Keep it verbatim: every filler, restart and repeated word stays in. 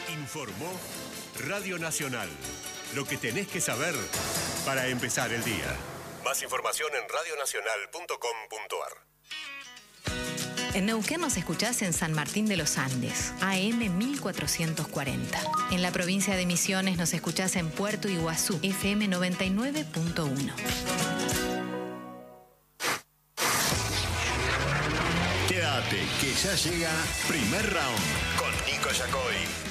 Informó Radio Nacional. Lo que tenés que saber para empezar el día. Más información en radio nacional punto com punto ar. En Neuquén nos escuchás en San Martín de los Andes, A M mil cuatrocientos cuarenta. En la provincia de Misiones nos escuchás en Puerto Iguazú, F M noventa y nueve punto uno. Quédate, que ya llega Primer Round con Nico Yacoy.